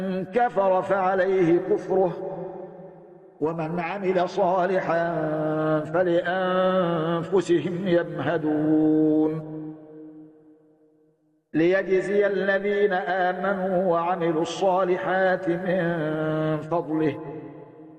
كفر فعليه كفره ومن عمل صالحا فلأنفسهم يمهدون ليجزي الذين آمنوا وعملوا الصالحات من فضله